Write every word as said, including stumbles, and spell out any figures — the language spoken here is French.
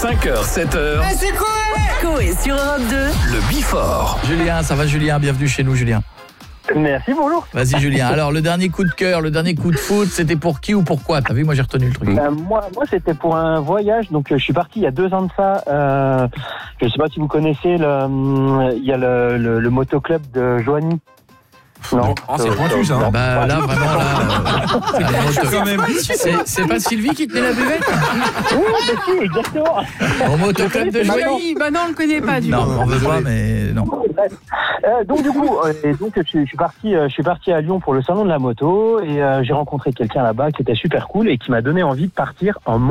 cinq heures, sept heures. Eh, c'est quoi? Coé sur Europe deux. Le Before. Julien, ça va Julien, bienvenue chez nous Julien. Merci, bonjour. Vas-y Julien, alors le dernier coup de cœur, le dernier coup de foot, c'était pour qui ou pourquoi? T'as vu, moi j'ai retenu le truc. Euh, moi, moi c'était pour un voyage, donc euh, je suis parti il y a deux ans de ça. Euh, je sais pas si vous connaissez, le, il y a le, le, le motoclub de Joigny. Non, Oh, c'est pointu, ça. Ah bah là vraiment là, euh, là, moto- Quand même. c'est, c'est pas Sylvie qui tenait la buvette? oui, mais si, exactement. Au motoclub de Joigny? Bah non, on le connaît pas du Non, coup. on veut pas mais non. Euh, donc du coup, euh, et donc je, suis- je suis parti, euh, je suis parti à Lyon pour le salon de la moto et euh, j'ai rencontré quelqu'un là-bas qui était super cool et qui m'a donné envie de partir en